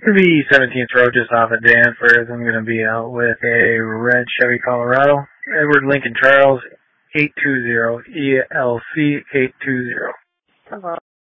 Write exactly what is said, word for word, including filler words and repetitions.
V seventeenth Road just off of Danforth. I'm going to be out with a red Chevy Colorado. Edward Lincoln Charles, eight two zero, E L C eight two zero. Hello.